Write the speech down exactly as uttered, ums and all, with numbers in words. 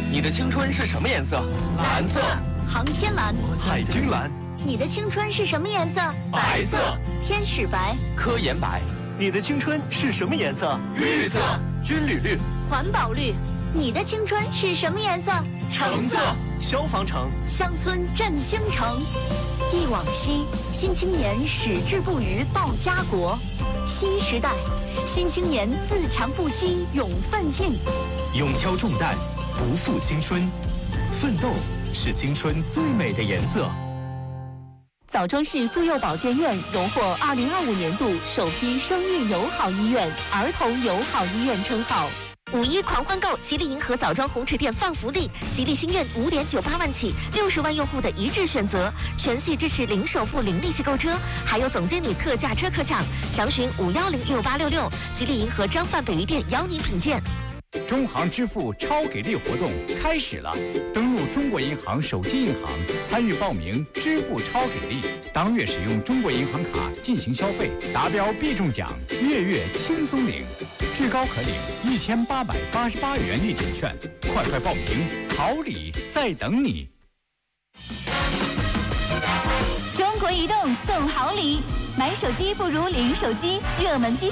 你的青春是什么颜色？蓝色。 航天蓝。 海军蓝。 你的青春是什么颜色？ 白色。 天使白。 科研白。 你的青春是什么颜色？ 绿色。军旅绿。 环保绿。你的青春是什么颜色？ 橙色。 消防橙。 乡村振兴城。忆往昔，新青年矢志不渝报家国。新时代，新青年自强不息勇奋进。 勇挑重担，不负青春。奋斗是青春最美的颜色。 枣庄市妇幼保健院荣获二零二五年度首批生育友好医院、儿童友好医院称号。 五一狂欢购，吉利银河枣庄红池店放福利，吉利星愿五点九八万起，六十万用户的一致选择，全系支持零首付、零利息购车，还有总经理特价车可抢，详询五幺零六八六六。吉利银河张范北宜店邀您品鉴。 中行支付超给力活动开始了，登录中国银行手机银行参与报名支付超给力，当月使用中国银行卡进行消费，达标必中奖，月月轻松领，至高可领一千八百八十八元立减券，快快报名，好礼在等你。 中国移动送好礼，买手机不如领手机，热门机